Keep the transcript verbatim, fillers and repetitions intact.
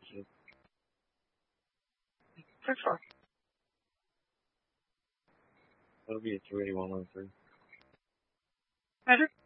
Shit. For sure. That'll be a two eighty-one one three. Roger.